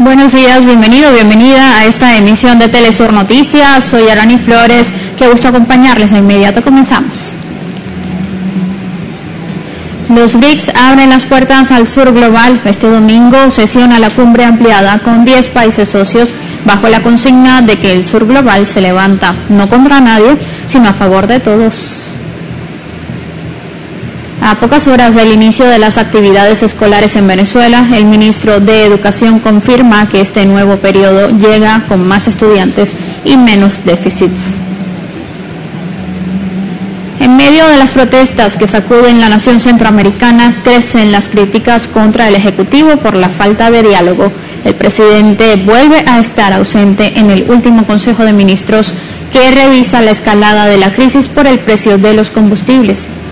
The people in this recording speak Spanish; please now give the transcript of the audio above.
Buenos días, bienvenido, bienvenida a esta emisión de Telesur Noticias. Soy Arani Flores, qué gusto acompañarles. De inmediato comenzamos. Los BRICS abren las puertas al sur global. Este domingo sesiona la cumbre ampliada con 10 países socios bajo la consigna de que el sur global se levanta no contra nadie, sino a favor de todos. A pocas horas del inicio de las actividades escolares en Venezuela, el ministro de Educación confirma que este nuevo periodo llega con más estudiantes y menos déficits. En medio de las protestas que sacuden la nación centroamericana, crecen las críticas contra el Ejecutivo por la falta de diálogo. El presidente vuelve a estar ausente en el último Consejo de Ministros que revisa la escalada de la crisis por el precio de los combustibles.